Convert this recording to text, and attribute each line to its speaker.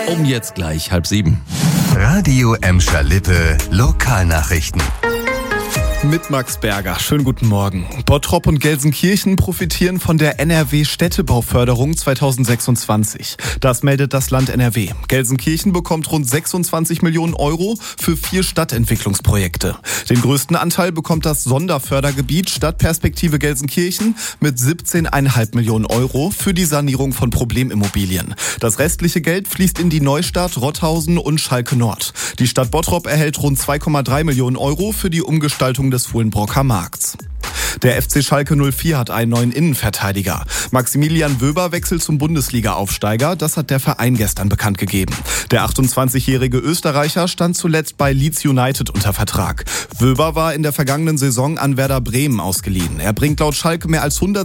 Speaker 1: Um jetzt gleich 6:30.
Speaker 2: Radio Emscher Lippe, Lokalnachrichten.
Speaker 3: Mit Max Berger. Schönen guten Morgen. Bottrop und Gelsenkirchen profitieren von der NRW-Städtebauförderung 2026. Das meldet das Land NRW. Gelsenkirchen bekommt rund 26 Millionen Euro für 4 Stadtentwicklungsprojekte. Den größten Anteil bekommt das Sonderfördergebiet Stadtperspektive Gelsenkirchen mit 17,5 Millionen Euro für die Sanierung von Problemimmobilien. Das restliche Geld fließt in die Neustadt, Rotthausen und Schalke Nord. Die Stadt Bottrop erhält rund 2,3 Millionen Euro für die Umgestaltung des Fuhlenbrocker Markts. Der FC Schalke 04 hat einen neuen Innenverteidiger. Maximilian Wöber wechselt zum Bundesliga-Aufsteiger. Das hat der Verein gestern bekannt gegeben. Der 28-jährige Österreicher stand zuletzt bei Leeds United unter Vertrag. Wöber war in der vergangenen Saison an Werder Bremen ausgeliehen. Er bringt laut Schalke mehr als 100